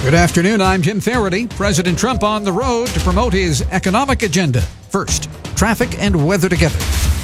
Good afternoon, I'm Jim Faraday. President Trump on the road to promote his economic agenda. First, traffic and weather together.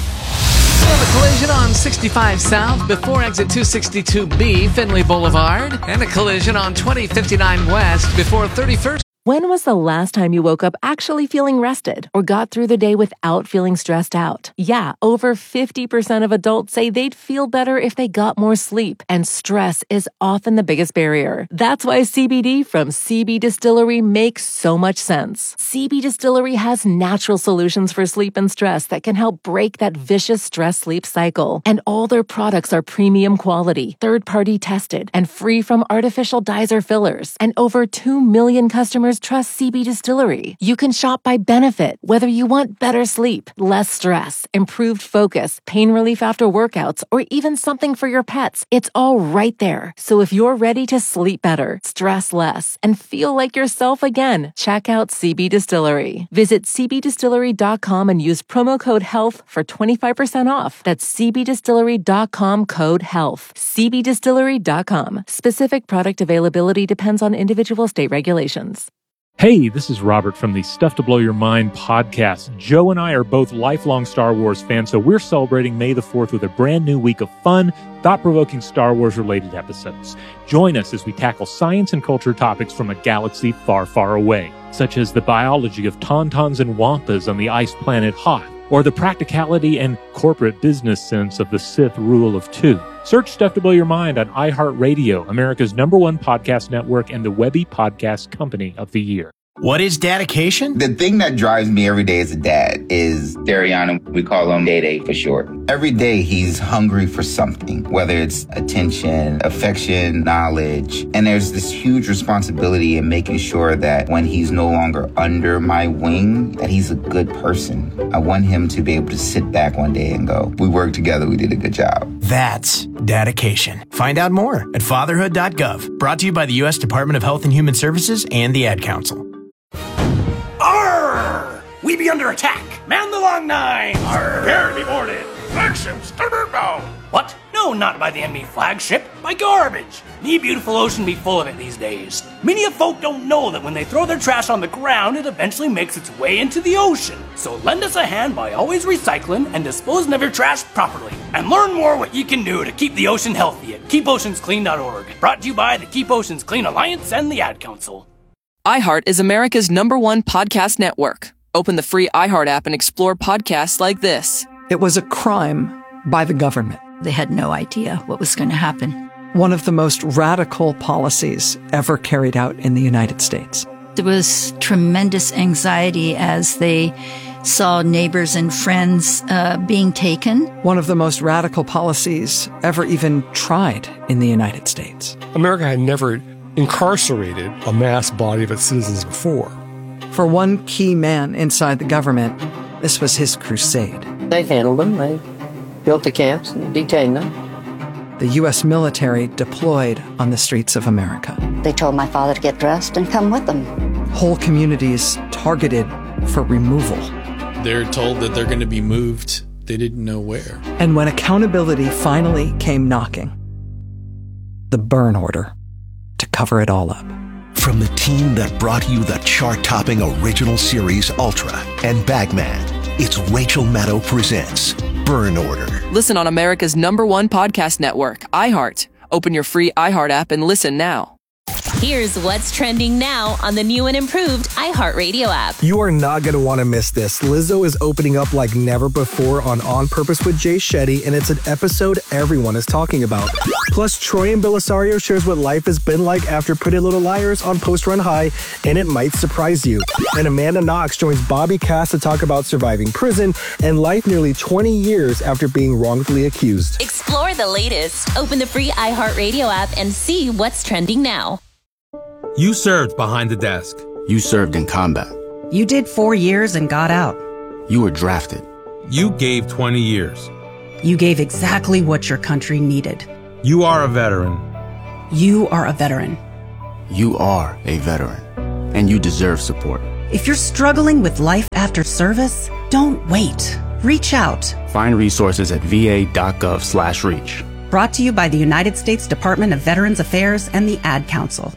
A collision on 65 South before exit 262B, Finley Boulevard, and a collision on 2059 West before 31st. When was the last time you woke up actually feeling rested or got through the day without feeling stressed out? Yeah, over 50% of adults say they'd feel better if they got more sleep, and stress is often the biggest barrier. That's why CBD from CB Distillery makes so much sense. CB Distillery has natural solutions for sleep and stress that can help break that vicious stress-sleep cycle. And all their products are premium quality, third-party tested, and free from artificial dyes or fillers. And over 2 million customers trust CB Distillery. You can shop by benefit, whether you want better sleep, less stress, improved focus, pain relief after workouts, or even something for your pets. It's all right there. So if you're ready to sleep better, stress less, and feel like yourself again, check out CB Distillery. Visit cbdistillery.com and use promo code HEALTH for 25% off. That's cbdistillery.com code HEALTH. cbdistillery.com. Specific product availability depends on individual state regulations. Hey, this is Robert from the Stuff to Blow Your Mind podcast. Joe and I are both lifelong Star Wars fans, so we're celebrating May the 4th with a brand new week of fun, thought-provoking Star Wars-related episodes. Join us as we tackle science and culture topics from a galaxy far, far away, such as the biology of tauntauns and wampas on the ice planet Hoth, or the practicality and corporate business sense of the Sith rule of two. Search Stuff to Blow Your Mind on iHeartRadio, America's #1 podcast network and the Webby Podcast Company of the Year. What is dedication? The thing that drives me every day as a dad is Dariana. We call him Day for short. Every day he's hungry for something, whether it's attention, affection, knowledge. And there's this huge responsibility in making sure that when he's no longer under my wing, that he's a good person. I want him to be able to sit back one day and go, we worked together, we did a good job. That's dedication. Find out more at fatherhood.gov. Brought to you by the U.S. Department of Health and Human Services and the Ad Council. Arr! We be under attack! Man the long nine! Arr! Prepare to be boarded! Flagship, starboard bow! What? No, not by the enemy flagship, by garbage! Me beautiful ocean be full of it these days. Many of folk don't know that when they throw their trash on the ground, it eventually makes its way into the ocean. So lend us a hand by always recycling and disposing of your trash properly. And learn more what you can do to keep the ocean healthy at keepoceansclean.org. Brought to you by the Keep Oceans Clean Alliance and the Ad Council. iHeart is America's #1 podcast network. Open the free iHeart app and explore podcasts like this. It was a crime by the government. They had no idea what was going to happen. One of the most radical policies ever carried out in the United States. There was tremendous anxiety as they saw neighbors and friends being taken. One of the most radical policies ever even tried in the United States. America had never incarcerated a mass body of its citizens before. For one key man inside the government, this was his crusade. They handled them. They built the camps and detained them. The U.S. military deployed on the streets of America. They told my father to get dressed and come with them. Whole communities targeted for removal. They're told that they're going to be moved. They didn't know where. And when accountability finally came knocking, the burn order to cover it all up. From the team that brought you the chart-topping original series Ultra and Bagman, it's Rachel Maddow presents Burn Order. Listen on America's #1 podcast network, iHeart. Open your free iHeart app and listen now. Here's what's trending now on the new and improved iHeartRadio app. You are not going to want to miss this. Lizzo is opening up like never before on Purpose with Jay Shetty, and it's an episode everyone is talking about. Plus, Troy and Belisario shares what life has been like after Pretty Little Liars on Post Run High, and it might surprise you. And Amanda Knox joins Bobby Cass to talk about surviving prison and life nearly 20 years after being wrongfully accused. Explore the latest. Open the free iHeartRadio app and see what's trending now. You served behind the desk. You served in combat. You did 4 years and got out. You were drafted. You gave 20 years. You gave exactly what your country needed. You are a veteran. You are a veteran. You are a veteran, and you deserve support. If you're struggling with life after service, don't wait. Reach out. Find resources at va.gov/reach. Brought to you by the United States Department of Veterans Affairs and the Ad Council.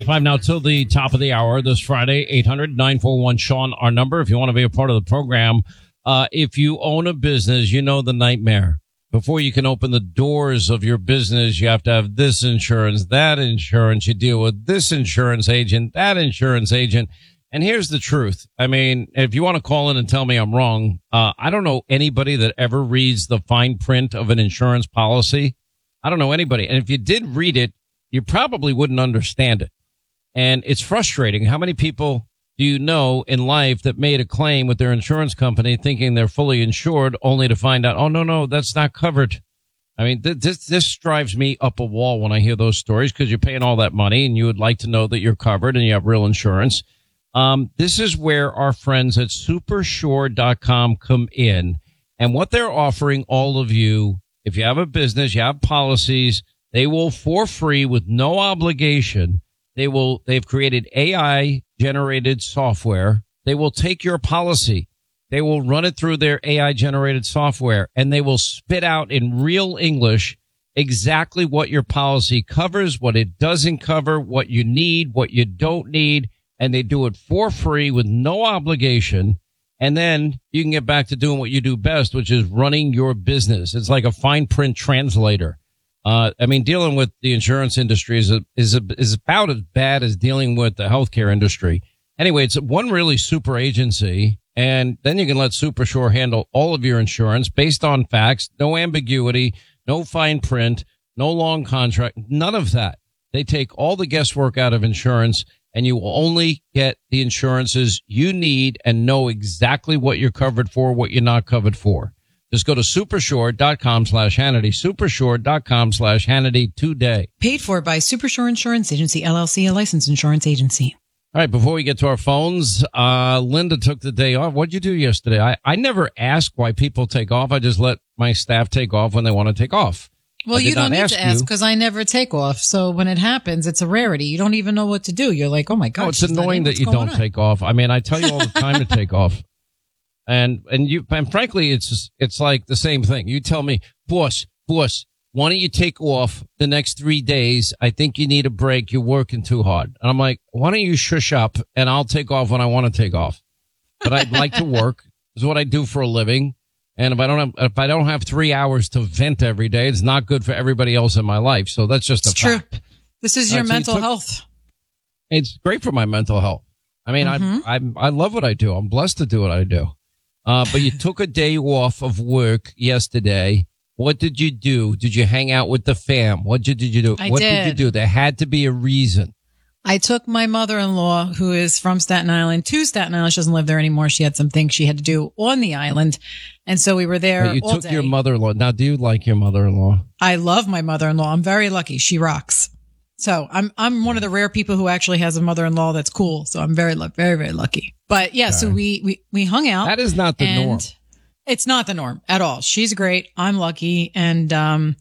5 now till the top of the hour this Friday. 800-941-SEAN, our number. If you want to be a part of the program, if you own a business, you know the nightmare. Before you can open the doors of your business, you have to have this insurance, that insurance. You deal with this insurance agent, that insurance agent. And here's the truth. I mean, if you want to call in and tell me I'm wrong, I don't know anybody that ever reads the fine print of an insurance policy. I don't know anybody. And if you did read it, you probably wouldn't understand it. And it's frustrating. How many people do you know in life that made a claim with their insurance company thinking they're fully insured only to find out, oh, no, that's not covered. I mean, this drives me up a wall when I hear those stories because you're paying all that money and you would like to know that you're covered and you have real insurance. This is where our friends at Supersure.com come in. And what they're offering all of you, if you have a business, you have policies, they will for free with no obligation. They've created AI generated software. They will take your policy. They will run it through their AI generated software and they will spit out in real English exactly what your policy covers, what it doesn't cover, what you need, what you don't need. And they do it for free with no obligation. And then you can get back to doing what you do best, which is running your business. It's like a fine print translator. I mean, dealing with the insurance industry is about as bad as dealing with the healthcare industry. Anyway, it's one really super agency, and then you can let Supersure handle all of your insurance based on facts, no ambiguity, no fine print, no long contract, none of that. They take all the guesswork out of insurance, and you will only get the insurances you need and know exactly what you're covered for, what you're not covered for. Just go to Supersure.com/Hannity, Supersure.com/Hannity today. Paid for by Supersure Insurance Agency, LLC, a licensed insurance agency. All right, before we get to our phones, Linda took the day off. What'd you do yesterday? I never ask why people take off. I just let my staff take off when they want to take off. Well, you don't need to ask because I never take off. So when it happens, it's a rarity. You don't even know what to do. You're like, oh my God. Oh, it's annoying that you don't take off. I mean, I tell you all the time to take off. And frankly, it's like the same thing. You tell me, boss, why don't you take off the next 3 days? I think you need a break. You're working too hard. And I'm like, why don't you shush up and I'll take off when I want to take off. But I'd like to work. This is what I do for a living. And if I don't have 3 hours to vent every day, it's not good for everybody else in my life. So that's just a fact. True. This is your mental health. It's great for my mental health. I mean, I love what I do. I'm blessed to do what I do. But you took a day off of work yesterday. What did you do? Did you hang out with the fam? What did you do? What did you do? There had to be a reason. I took my mother-in-law, who is from Staten Island, to Staten Island. She doesn't live there anymore. She had some things she had to do on the island. And so we were there all day. You took your mother-in-law. Now, do you like your mother-in-law? I love my mother-in-law. I'm very lucky. She rocks. So I'm one of the rare people who actually has a mother-in-law that's cool. So I'm very, very lucky. But yeah, so we hung out. That is not the norm. It's not the norm at all. She's great. I'm lucky. And,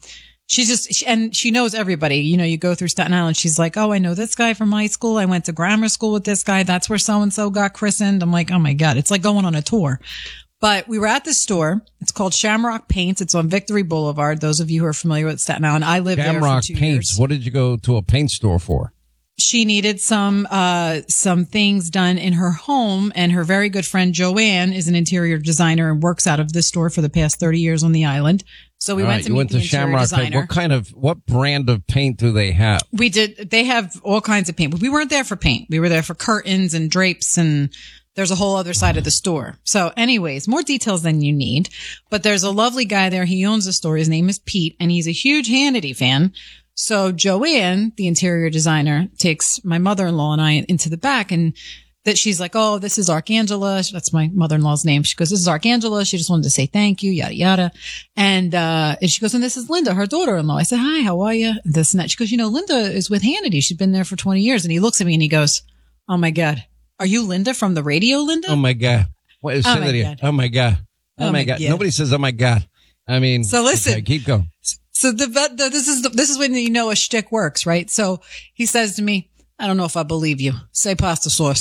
she knows everybody. You know, you go through Staten Island. She's like, oh, I know this guy from high school. I went to grammar school with this guy. That's where so-and-so got christened. I'm like, oh my God. It's like going on a tour. But we were at the store. It's called Shamrock Paints. It's on Victory Boulevard. Those of you who are familiar with Staten Island, I lived there for 2 Paints. years. What did you go to a paint store for? She needed some things done in her home, and her very good friend Joanne is an interior designer and works out of this store for the past 30 years on the island. So we went to meet the interior designer. What brand of paint do they have? They have all kinds of paint, but we weren't there for paint. We were there for curtains and drapes, and there's a whole other side of the store. So anyways, more details than you need, but there's a lovely guy there. He owns the store. His name is Pete, and he's a huge Hannity fan. So Joanne, the interior designer, takes my mother-in-law and I into the back, and that she's like, oh, this is Archangela. That's my mother-in-law's name. She goes, this is Archangela. She just wanted to say thank you, yada, yada. And she goes, and this is Linda, her daughter-in-law. I said, hi, how are you? And this and that. She goes, Linda is with Hannity. She's been there for 20 years. And he looks at me and he goes, oh my God. Are you Linda from the radio, Linda? Oh my God. What is that? Oh my God. Oh my God. Nobody says, oh my God. I mean, so listen, okay, keep going. So this is when you know a shtick works, right? So he says to me, I don't know if I believe you. Say pasta sauce.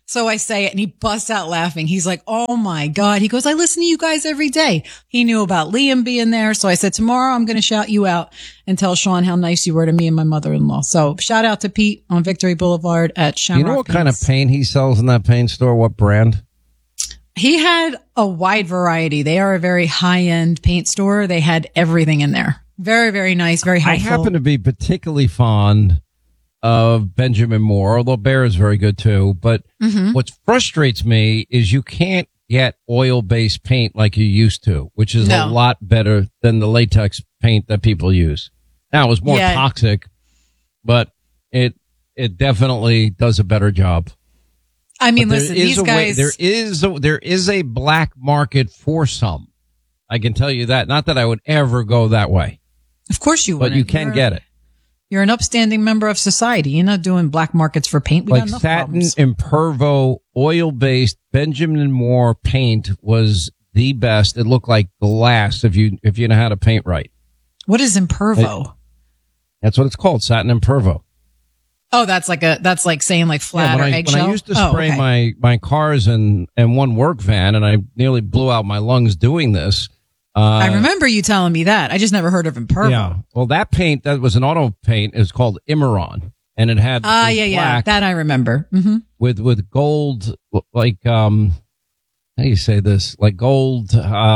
So I say it and he busts out laughing. He's like, oh my God. He goes, I listen to you guys every day. He knew about Liam being there. So I said, tomorrow I'm going to shout you out and tell Sean how nice you were to me and my mother-in-law. So shout out to Pete on Victory Boulevard at Shamrock. You know what Paints. kind of paint he sells in that paint store? What brand? He had a wide variety. They are a very high-end paint store. They had everything in there. Very, very nice. Very helpful. I happen to be particularly fond of Benjamin Moore, although Bear is very good too. But what frustrates me is you can't get oil-based paint like you used to, which is a lot better than the latex paint that people use. Now, it's more toxic, but it definitely does a better job. I mean, listen, these guys. There is a black market for some. I can tell you that. Not that I would ever go that way. Of course you would. But you can get it. You're an upstanding member of society. You're not doing black markets for paint. We like got enough Satin problems. Impervo oil-based Benjamin Moore paint was the best. It looked like glass if you know how to paint right. What is Impervo? That's what it's called, Satin Impervo. Oh, that's like saying like flat or eggshell. When I used to spray my cars in one work van, and I nearly blew out my lungs doing this. I remember you telling me that. I just never heard of Impervo. Yeah. Well, that paint, that was an auto paint. It was called Immeron, and it had yeah. That I remember. Mm-hmm. With gold, like how do you say this? Like gold.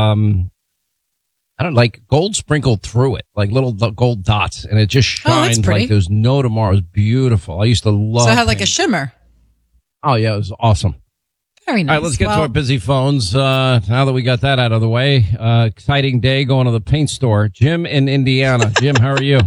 I don't like gold sprinkled through it, like little gold dots, and it just shined like there's no tomorrow. It was beautiful. I used to love. So it had like a shimmer. Oh yeah, it was awesome. Very nice. All right, let's get to our busy phones. Now that we got that out of the way, exciting day going to the paint store. Jim in Indiana. Jim, how are you?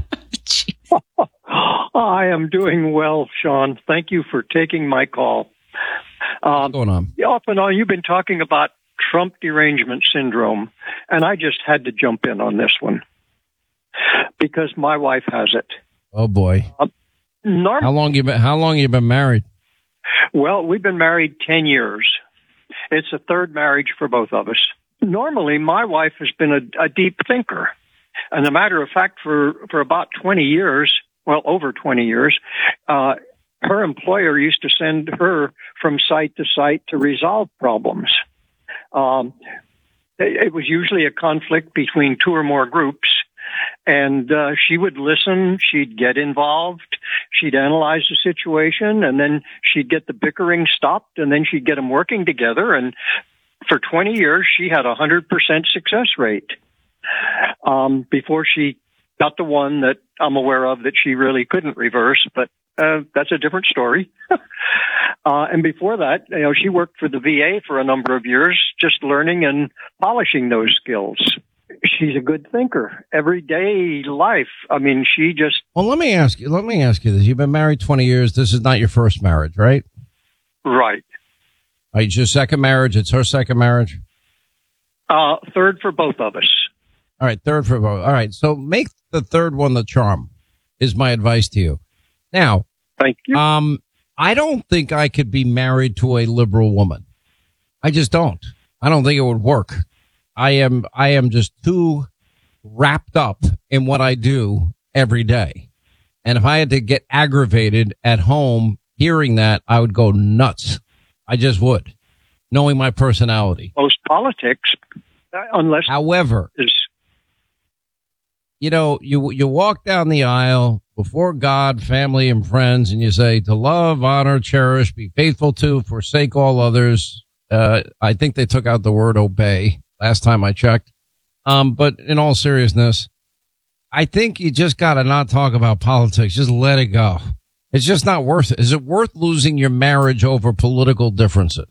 I am doing well, Sean. Thank you for taking my call. What's going on? Off and on, you've been talking about Trump derangement syndrome, and I just had to jump in on this one because my wife has it. Oh boy! How long you been married? Well, we've been married 10 years. It's a third marriage for both of us. Normally, my wife has been a deep thinker, and a matter of fact, for about 20 years, well, over 20 years, her employer used to send her from site to site to resolve problems. It was usually a conflict between two or more groups, and she would listen, she'd get involved, she'd analyze the situation, and then she'd get the bickering stopped, and then she'd get them working together, and for 20 years, she had a 100% success rate before she got the one that I'm aware of that she really couldn't reverse, but that's a different story. And before that, she worked for the VA for a number of years, just learning and polishing those skills. She's a good thinker. Everyday life. I mean, she just. Well, let me ask you this. You've been married 20 years. This is not your first marriage, right? Right. It's your second marriage. It's her second marriage. Third for both of us. All right. Third for both. All right. So make the third one the charm is my advice to you. Now, thank you. I don't think I could be married to a liberal woman. I just don't. I don't think it would work. I am just too wrapped up in what I do every day. And if I had to get aggravated at home hearing that, I would go nuts. I just would, knowing my personality. Most politics, unless. However, you walk down the aisle before God, family, and friends, and you say, to love, honor, cherish, be faithful to, forsake all others. I think they took out the word obey last time I checked. But in all seriousness, I think you just got to not talk about politics. Just let it go. It's just not worth it. Is it worth losing your marriage over political differences?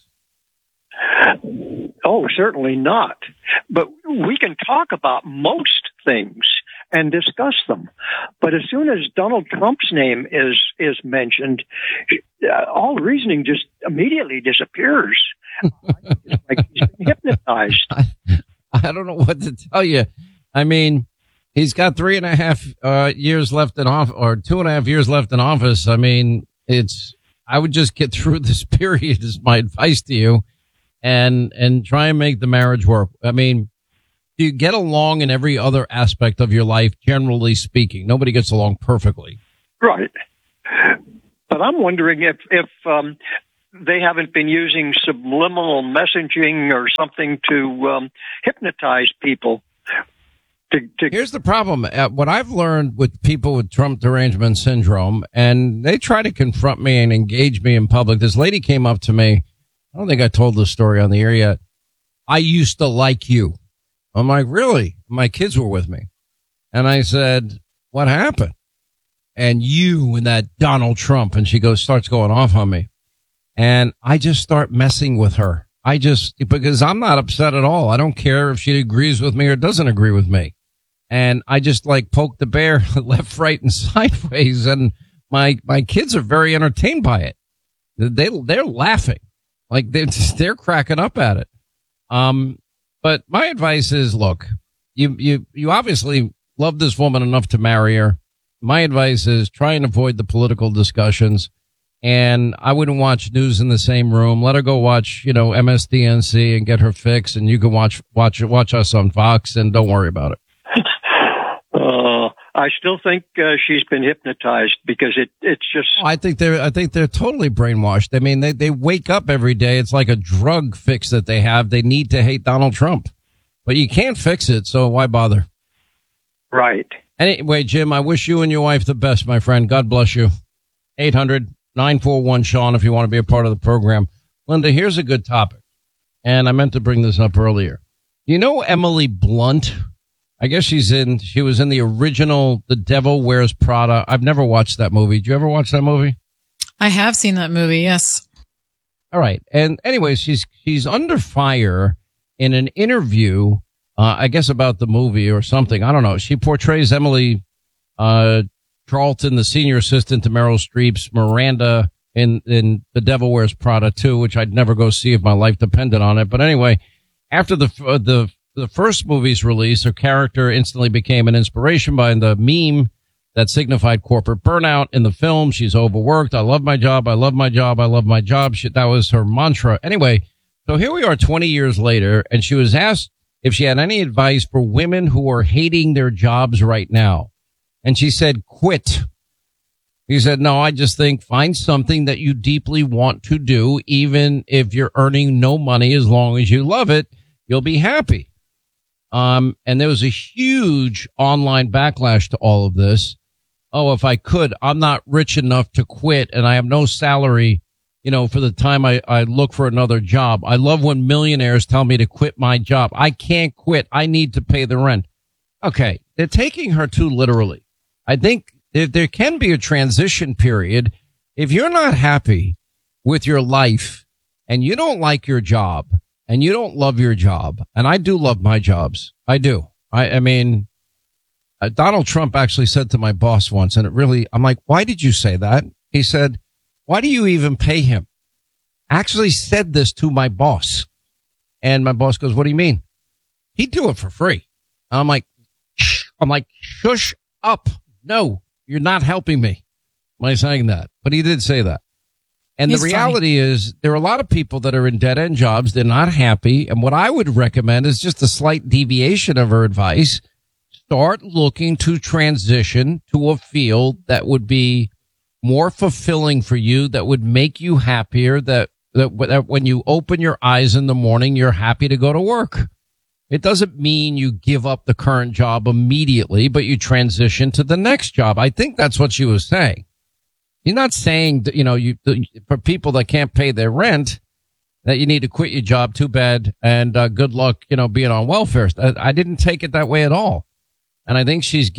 Oh, certainly not. But we can talk about most things and discuss them. But as soon as Donald Trump's name is mentioned, all reasoning just immediately disappears. It's like he's been hypnotized. I don't know what to tell you. I mean, he's got 3.5 years left in office, or 2.5 years left in office. I mean, I would just get through this period is my advice to you, and try and make the marriage work. I mean, do you get along in every other aspect of your life, generally speaking? Nobody gets along perfectly. Right. But I'm wondering if they haven't been using subliminal messaging or something to hypnotize people. Here's the problem. What I've learned with people with Trump derangement syndrome, and they try to confront me and engage me in public. This lady came up to me. I don't think I told this story on the air yet. I used to like you. I'm like, really? My kids were with me. And I said, what happened? And you and that Donald Trump. And she starts going off on me. And I just start messing with her. Because I'm not upset at all. I don't care if she agrees with me or doesn't agree with me. And I just poke the bear left, right, and sideways. And my kids are very entertained by it. They're laughing. Like they're cracking up at it. But my advice is, look, you obviously love this woman enough to marry her. My advice is try and avoid the political discussions. And I wouldn't watch news in the same room. Let her go watch, MSDNC and get her fix. And you can watch us on Fox and don't worry about it. I still think she's been hypnotized because it's just. I think they're totally brainwashed. I mean, they wake up every day. It's like a drug fix that they have. They need to hate Donald Trump, but you can't fix it. So why bother? Right. Anyway, Jim, I wish you and your wife the best, my friend. God bless you. 800-941-SEAN if you want to be a part of the program. Linda, here's a good topic. And I meant to bring this up earlier. You know Emily Blunt? I guess she was in the original The Devil Wears Prada. I've never watched that movie. Did you ever watch that movie? I have seen that movie, yes. All right. And anyways, she's under fire in an interview, I guess about the movie or something. I don't know. She portrays Emily Charlton, the senior assistant to Meryl Streep's Miranda in The Devil Wears Prada 2, which I'd never go see if my life depended on it. But anyway, after the first movie's release, her character instantly became an inspiration by the meme that signified corporate burnout. In the film, she's overworked. I love my job. I love my job. I love my job. That was her mantra. Anyway, so here we are 20 years later, and she was asked if she had any advice for women who are hating their jobs right now. And she said, quit. He said, no, I just think find something that you deeply want to do, even if you're earning no money. As long as you love it, you'll be happy. And there was a huge online backlash to all of this. Oh, if I could, I'm not rich enough to quit and I have no salary, for the time I look for another job. I love when millionaires tell me to quit my job. I can't quit. I need to pay the rent. Okay. They're taking her too literally. I think there can be a transition period. If you're not happy with your life and you don't like your job, and you don't love your job, and I do love my jobs. I do. I mean, Donald Trump actually said to my boss once, and I'm like, why did you say that? He said, why do you even pay him? Actually said this to my boss. And my boss goes, what do you mean? He'd do it for free. And I'm like, shush up. No, you're not helping me by saying that. But he did say that. And the reality is there are a lot of people that are in dead-end jobs. They're not happy. And what I would recommend is just a slight deviation of her advice. Start looking to transition to a field that would be more fulfilling for you, that would make you happier, that when you open your eyes in the morning, you're happy to go to work. It doesn't mean you give up the current job immediately, but you transition to the next job. I think that's what she was saying. You're not saying that, for people that can't pay their rent, that you need to quit your job. Too bad. And good luck, being on welfare. I didn't take it that way at all. And I think she's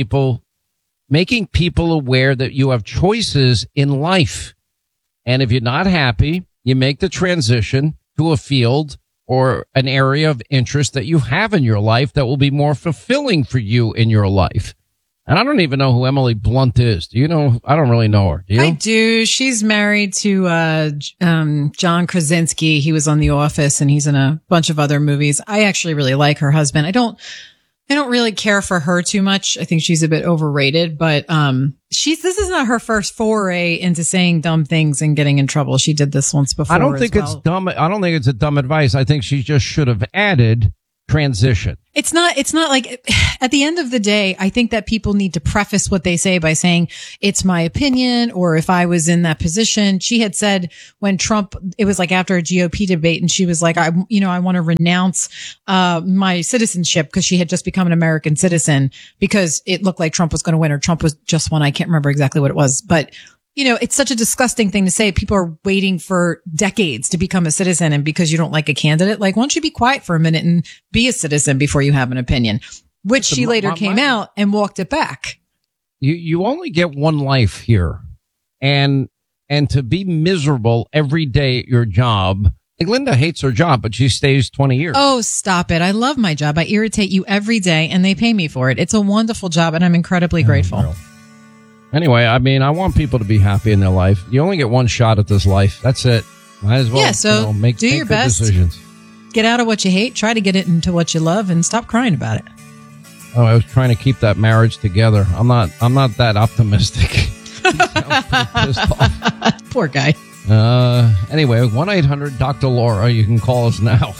making people aware that you have choices in life. And if you're not happy, you make the transition to a field or an area of interest that you have in your life that will be more fulfilling for you in your life. And I don't even know who Emily Blunt is. Do you know? I don't really know her. Do you? I do. She's married to John Krasinski. He was on The Office and he's in a bunch of other movies. I actually really like her husband. I don't really care for her too much. I think she's a bit overrated, but this is not her first foray into saying dumb things and getting in trouble. She did this once before. I don't think it's dumb. I don't think it's a dumb advice. I think she just should have added, transition. It's not like, at the end of the day, I think that people need to preface what they say by saying it's my opinion, or if I was in that position. She had said when Trump, it was like after a GOP debate, and she was like, I want to renounce, my citizenship, because she had just become an American citizen because it looked like Trump was going to win, or Trump was just won. I can't remember exactly what it was, but it's such a disgusting thing to say. People are waiting for decades to become a citizen. And because you don't like a candidate, like, why don't you be quiet for a minute and be a citizen before you have an opinion? Which she later came out and walked it back. You only get one life here. And to be miserable every day at your job. Like, Linda hates her job, but she stays 20 years. Oh, stop it. I love my job. I irritate you every day and they pay me for it. It's a wonderful job and I'm incredibly grateful. Real. Anyway, I mean, I want people to be happy in their life. You only get one shot at this life. That's it. Might as well, make your good best. decisions. Get out of what you hate. Try to get it into what you love, and stop crying about it. Oh, I was trying to keep that marriage together. I'm not that optimistic. Pissed off. Poor guy. Anyway, 1-800-Dr. Laura. You can call us now.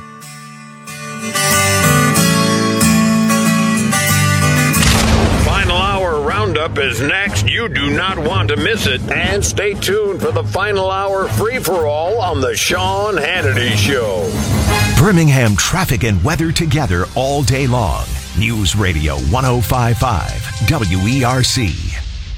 Roundup is next. You do not want to miss it. And stay tuned for the final hour free-for-all on the Sean Hannity Show. Birmingham traffic and weather together all day long. News Radio 105.5 WERC.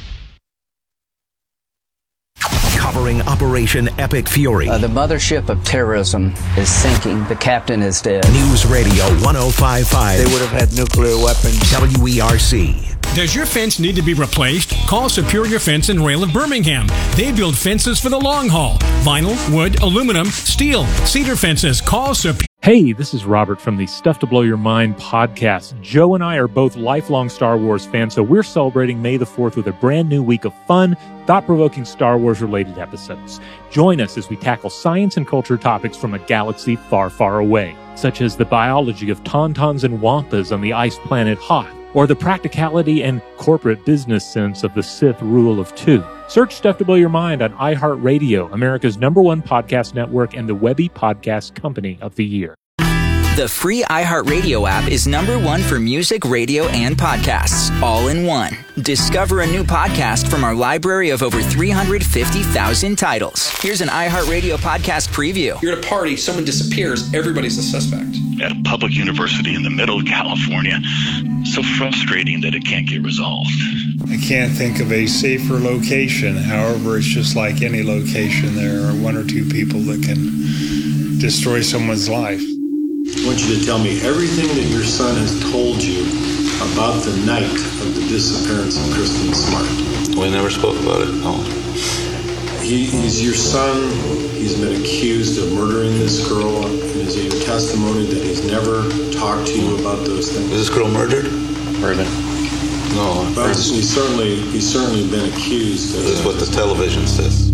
Covering Operation Epic Fury. The mothership of terrorism is sinking. The captain is dead. News Radio 105.5. They would have had nuclear weapons. WERC. Does your fence need to be replaced? Call Superior Fence and Rail of Birmingham. They build fences for the long haul. Vinyl, wood, aluminum, steel, cedar fences. Call Superior. Hey, this is Robert from the Stuff to Blow Your Mind podcast. Joe and I are both lifelong Star Wars fans, so we're celebrating May the 4th with a brand new week of fun, thought-provoking Star Wars-related episodes. Join us as we tackle science and culture topics from a galaxy far, far away, such as the biology of tauntauns and wampas on the ice planet Hoth, or the practicality and corporate business sense of the Sith rule of two. Search Stuff to Blow Your Mind on iHeartRadio, America's #1 podcast network and the Webby Podcast Company of the Year. The free iHeartRadio app is #1 for music, radio, and podcasts, all in one. Discover a new podcast from our library of over 350,000 titles. Here's an iHeartRadio podcast preview. You're at a party, someone disappears, everybody's a suspect. At a public university in the middle of California, so frustrating that it can't get resolved. I can't think of a safer location. However, it's just like any location. There are one or two people that can destroy someone's life. I want you to tell me everything that your son has told you about the night of the disappearance of Kristen Smart. We never spoke about it, no. He's your son. He's been accused of murdering this girl. Is it your testimony that he's never talked to you about those things? Is this girl murdered? Murdered. No. But he's certainly been accused. This is what the television says.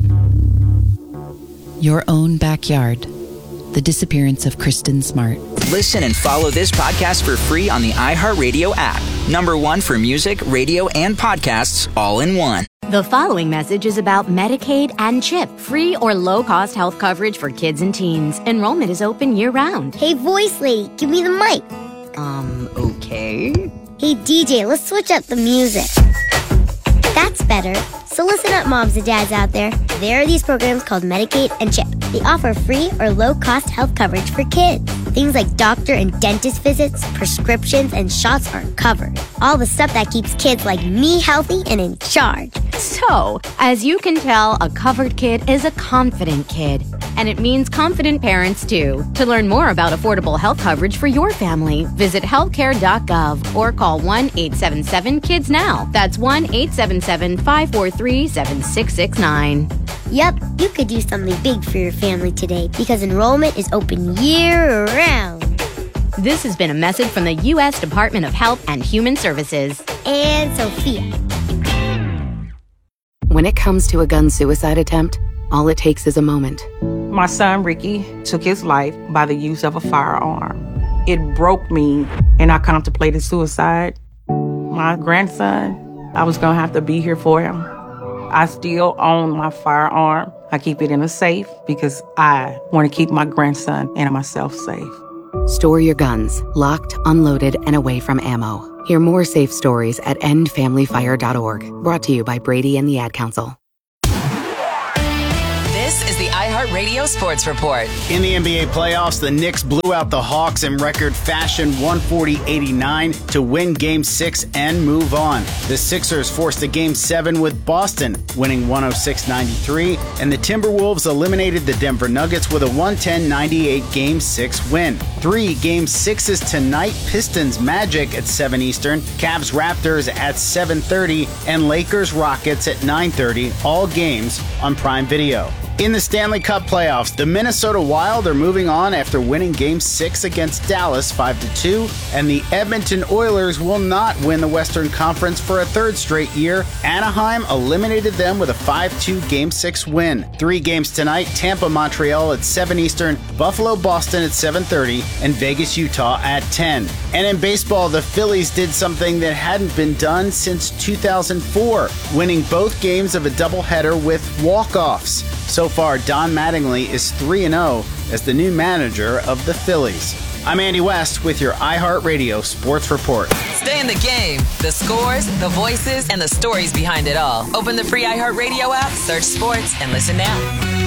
Your own backyard. The disappearance of Kristen Smart. Listen and follow this podcast for free on the iHeartRadio app. #1 for music, radio, and podcasts, all in one. The following message is about Medicaid and CHIP, free or low-cost health coverage for kids and teens. Enrollment is open year-round. Hey, voice lady, give me the mic. Okay. Hey, DJ, let's switch up the music. That's better. So listen up, moms and dads out there. There are these programs called Medicaid and CHIP. They offer free or low-cost health coverage for kids. Things like doctor and dentist visits, prescriptions, and shots are covered. All the stuff that keeps kids like me healthy and in charge. So, as you can tell, a covered kid is a confident kid. And it means confident parents, too. To learn more about affordable health coverage for your family, visit healthcare.gov or call 1-877-KIDS-NOW. That's 1-877-543-7669. Yep, you could do something big for your family today because enrollment is open year-round. This has been a message from the U.S. Department of Health and Human Services. And Sophia. When it comes to a gun suicide attempt, all it takes is a moment. My son, Ricky, took his life by the use of a firearm. It broke me, and I contemplated suicide. My grandson, I was going to have to be here for him. I still own my firearm. I keep it in a safe because I want to keep my grandson and myself safe. Store your guns, locked, unloaded, and away from ammo. Hear more safe stories at endfamilyfire.org. Brought to you by Brady and the Ad Council. This is the iHeartRadio Sports Report. In the NBA playoffs, the Knicks blew out the Hawks in record fashion 140-89 to win Game 6 and move on. The Sixers forced a Game 7 with Boston, winning 106-93, and the Timberwolves eliminated the Denver Nuggets with a 110-98 Game 6 win. 3 Game 6s tonight: Pistons Magic at 7 Eastern, Cavs Raptors at 7:30, and Lakers Rockets at 9:30, all games on Prime Video. In the Stanley Cup playoffs, the Minnesota Wild are moving on after winning Game 6 against Dallas 5-2, and the Edmonton Oilers will not win the Western Conference for a third straight year. Anaheim eliminated them with a 5-2 Game 6 win. 3 games tonight: Tampa Montreal at 7 Eastern, Buffalo Boston at 7:30, and Vegas Utah at 10. And in baseball, the Phillies did something that hadn't been done since 2004, winning both games of a doubleheader with walk-offs. So far, Don Mattingly is 3-0 as the new manager of the Phillies. I'm Andy West with your iHeartRadio Sports Report. Stay in the game. The scores, the voices, and the stories behind it all. Open the free iHeartRadio app, search sports, and listen now.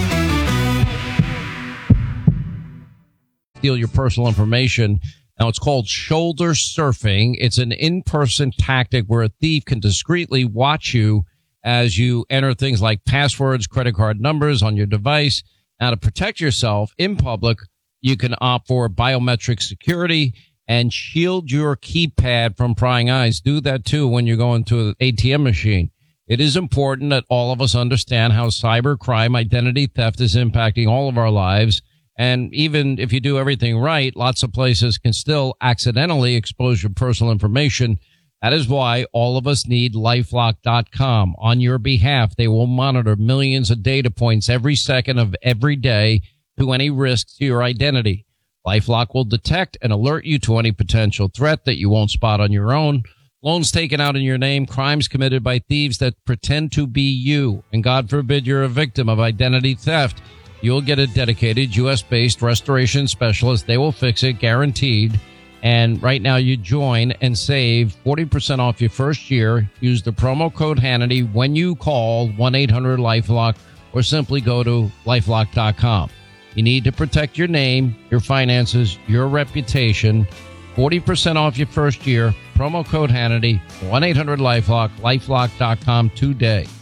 Steal your personal information. Now, it's called shoulder surfing. It's an in-person tactic where a thief can discreetly watch you as you enter things like passwords, credit card numbers on your device. Now, to protect yourself in public, you can opt for biometric security and shield your keypad from prying eyes. Do that, too, when you're going to an ATM machine. It is important that all of us understand how cybercrime, identity theft is impacting all of our lives. And even if you do everything right, lots of places can still accidentally expose your personal information. That is why all of us need LifeLock.com. On your behalf, they will monitor millions of data points every second of every day to any risk to your identity. LifeLock will detect and alert you to any potential threat that you won't spot on your own. Loans taken out in your name, crimes committed by thieves that pretend to be you, and God forbid you're a victim of identity theft. You'll get a dedicated U.S.-based restoration specialist. They will fix it, guaranteed. And right now you join and save 40% off your first year. Use the promo code Hannity when you call 1-800-LifeLock or simply go to LifeLock.com. You need to protect your name, your finances, your reputation. 40% off your first year. Promo code Hannity, 1-800-LifeLock, LifeLock.com today.